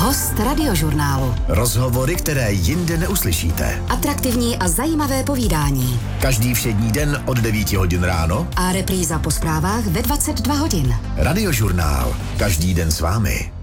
Host Radiožurnálu. Rozhovory, které jinde neuslyšíte. Atraktivní a zajímavé povídání. Každý všední den od 9 hodin ráno a repríza po zprávách ve 22 hodin. Radiožurnál. Každý den s vámi.